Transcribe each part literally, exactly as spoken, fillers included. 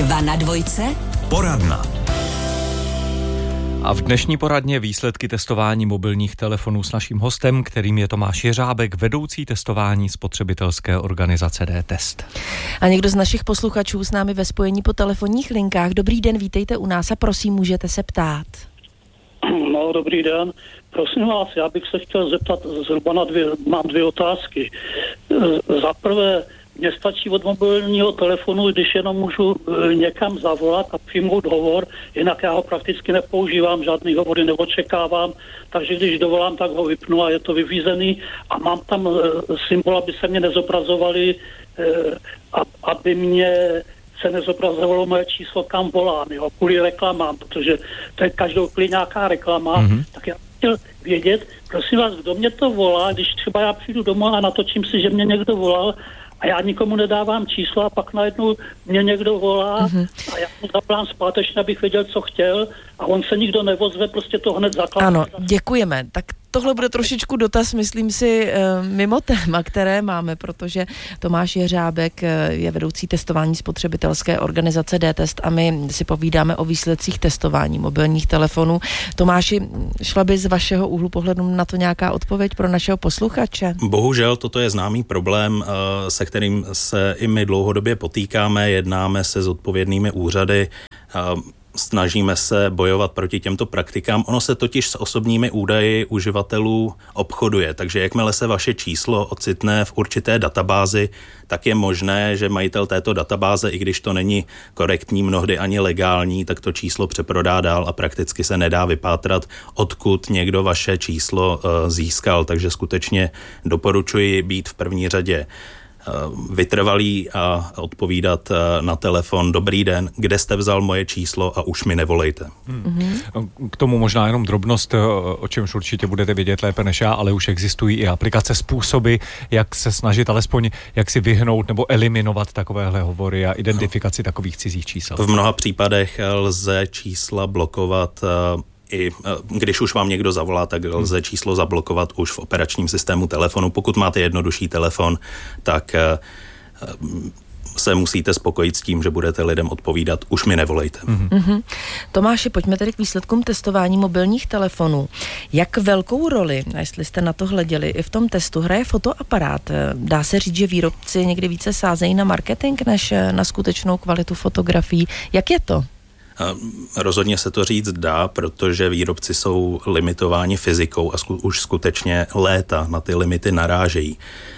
Dva na dvojce. Poradna. A v dnešní poradně výsledky testování mobilních telefonů s naším hostem, kterým je Tomáš Jeřábek, vedoucí testování spotřebitelské organizace D-Test. A někdo z našich posluchačů s námi ve spojení po telefonních linkách. Dobrý den, vítejte u nás a prosím, můžete se ptát. No, dobrý den. Prosím vás, já bych se chtěl zeptat zhruba na dvě, mám dvě otázky. Za prvé, mně stačí od mobilního telefonu, když jenom můžu někam zavolat a přijmout hovor, jinak já ho prakticky nepoužívám, žádný hovory neočekávám, takže když dovolám, tak ho vypnu a je to vyvízený a mám tam symbol, aby se mě nezobrazovali, aby mě se nezobrazovalo moje číslo, kam volám, jo, kvůli reklamám, protože to je každou chvíli nějaká reklama, mm-hmm. tak já chtěl vědět, prosím vás, kdo mě to volá, když třeba já přijdu domů a natočím si, že mě někdo volal, a já nikomu nedávám číslo a pak najednou mě někdo volá mm-hmm. a já mu zaplám zpátečně, abych věděl, co chtěl a on se nikdo nevozve, prostě to hned zakládá. Ano, děkujeme. Tak tohle bude trošičku dotaz, myslím si, mimo téma, které máme, protože Tomáš Jeřábek je vedoucí testování spotřebitelské organizace D-Test a my si povídáme o výsledcích testování mobilních telefonů. Tomáši, šla by z vašeho úhlu pohledu na to nějaká odpověď pro našeho posluchače? Bohužel toto je známý problém, se kterým se i my dlouhodobě potýkáme, jednáme se s odpovědnými úřady, snažíme se bojovat proti těmto praktikám. Ono se totiž s osobními údaji uživatelů obchoduje, takže jakmile se vaše číslo ocitne v určité databázi, tak je možné, že majitel této databáze, i když to není korektní, mnohdy ani legální, tak to číslo přeprodá dál a prakticky se nedá vypátrat, odkud někdo vaše číslo uh, získal. Takže skutečně doporučuji být v první řadě vytrvalý a odpovídat na telefon: dobrý den, kde jste vzal moje číslo a už mi nevolejte. Hmm. K tomu možná jenom drobnost, o čemž určitě budete vědět lépe než já, ale už existují i aplikace, způsoby, jak se snažit alespoň jak si vyhnout nebo eliminovat takovéhle hovory a identifikaci no. takových cizích čísel. V mnoha případech lze čísla blokovat i když už vám někdo zavolá, tak lze číslo zablokovat už v operačním systému telefonu. Pokud máte jednodušší telefon, tak se musíte spokojit s tím, že budete lidem odpovídat: už mi nevolejte. Mm-hmm. Tomáši, pojďme tedy k výsledkům testování mobilních telefonů. Jak velkou roli, jestli jste na to hleděli, i v tom testu hraje fotoaparát? Dá se říct, že výrobci někdy více sázejí na marketing než na skutečnou kvalitu fotografií. Jak je to? Rozhodně se to říct dá, protože výrobci jsou limitováni fyzikou a sku, už skutečně léta na ty limity narážejí.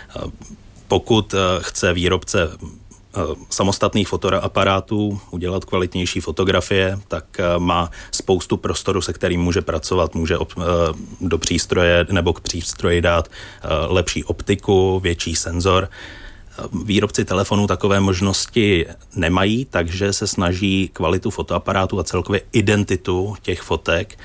Pokud chce výrobce samostatných fotoaparátů udělat kvalitnější fotografie, tak má spoustu prostoru, se kterým může pracovat. Může op, do přístroje nebo k přístroji dát lepší optiku, větší senzor. Výrobci telefonů takové možnosti nemají, takže se snaží kvalitu fotoaparátu a celkově identitu těch fotek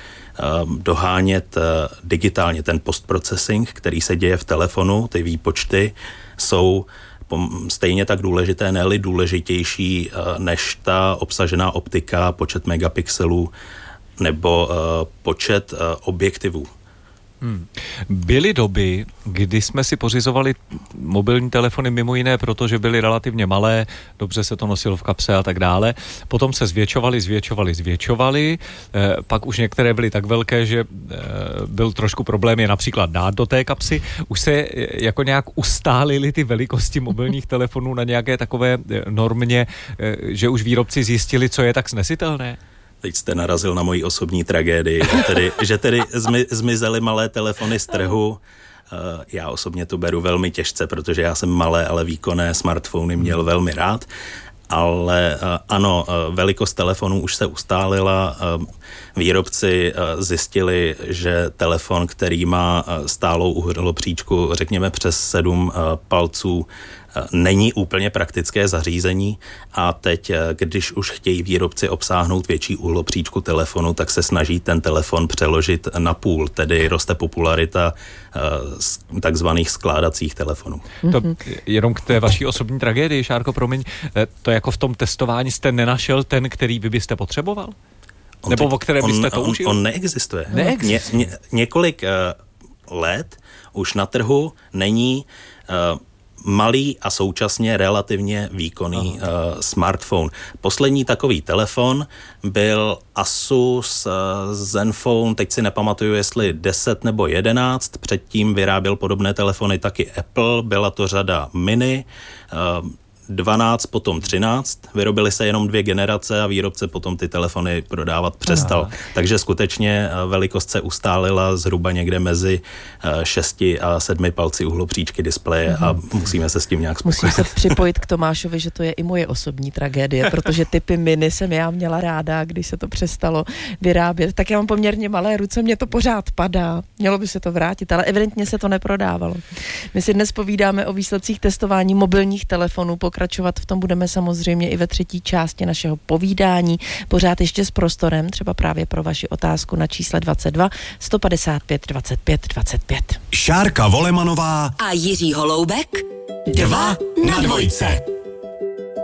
dohánět digitálně. Ten postprocessing, který se děje v telefonu, ty výpočty jsou stejně tak důležité, ne-li důležitější než ta obsažená optika, počet megapixelů nebo počet objektivů. Hmm. Byly doby, kdy jsme si pořizovali mobilní telefony mimo jiné, protože byly relativně malé, dobře se to nosilo v kapse a tak dále. Potom se zvětšovaly, zvětšovaly, zvětšovaly. Eh, pak už některé byly tak velké, že eh, byl trošku problém je například dát do té kapsy. Už se eh, jako nějak ustálily ty velikosti mobilních telefonů na nějaké takové eh, normě, eh, že už výrobci zjistili, co je tak snesitelné? Teď jste narazil na moji osobní tragédii, tedy, že tedy zmi, zmizely malé telefony z trhu. Já osobně to beru velmi těžce, protože já jsem malé, ale výkonné smartfony měl velmi rád. Ale ano, velikost telefonů už se ustálila. Výrobci zjistili, že telefon, který má stálou uhlopříčku, řekněme přes sedm palců, není úplně praktické zařízení a teď, když už chtějí výrobci obsáhnout větší uhlopříčku telefonu, tak se snaží ten telefon přeložit na půl, tedy roste popularita takzvaných skládacích telefonů. To jenom k té vaší osobní tragédii, Šárko, promiň, to jako v tom testování jste nenašel ten, který vy byste potřeboval? On Nebo teď, o kterém byste on, toužil? On, on neexistuje. Neexistuje. Ně, ně, několik uh, let už na trhu není uh, malý a současně relativně výkonný uh, smartphone. Poslední takový telefon byl Asus uh, Zenfone, teď si nepamatuju, jestli deset nebo jedenáct, předtím vyráběl podobné telefony taky Apple, byla to řada Mini, uh, dvanáct, potom třináct. Vyrobily se jenom dvě generace a výrobce potom ty telefony prodávat přestal. Aha. Takže skutečně velikost se ustálila zhruba někde mezi šesti a sedmi palci uhlopříčky displeje Aha. a musíme se s tím nějak spokojit. Musím se připojit k Tomášovi, že to je i moje osobní tragédie, protože typy Mini jsem já měla ráda, když se to přestalo vyrábět. Tak já mám poměrně malé ruce, mě to pořád padá. Mělo by se to vrátit, ale evidentně se to neprodávalo. My si dnes povídáme o výsledcích testování mobilních telefonů. Pokračovat v tom budeme samozřejmě i ve třetí části našeho povídání. Pořád ještě s prostorem, třeba právě pro vaši otázku na čísle dvacet dva sto padesát pět dvacet pět dvacet pět. Šárka Volemanová a Jiří Holoubek Dva na dvojce.